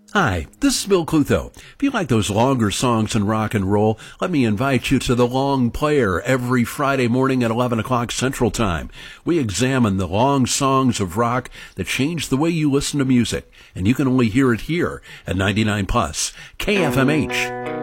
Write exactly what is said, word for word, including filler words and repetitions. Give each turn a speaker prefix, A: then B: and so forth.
A: Hi, this is Bill Clutho. If you like those longer songs in rock and roll, let me invite you to The Long Player every Friday morning at eleven o'clock Central Time. We examine the long songs of rock that change the way you listen to music, and you can only hear it here at ninety-nine plus K F M H.